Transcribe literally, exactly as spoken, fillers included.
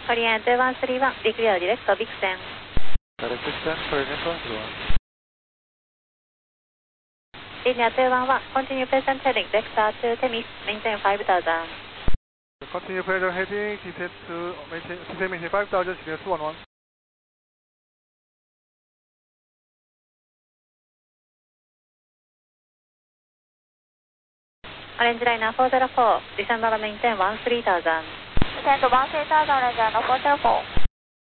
Orient one three one, declare direct to Vixen. Direct Vixen, Orient one three one. Linear two one one, continue present heading, vector to Temis, maintain five thousand. Continue present heading, T Z to maintain, T Z maintain five thousand, clear two one one. Orange liner four zero four, December maintain one three thousand. Descend one three thousand, Orange liner four zero four.